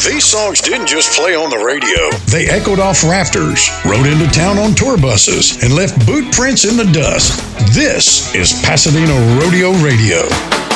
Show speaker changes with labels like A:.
A: These songs didn't just play on the radio. They echoed off rafters, rode into town on tour buses, and left boot prints in the dust. This is Pasadena Rodeo Radio.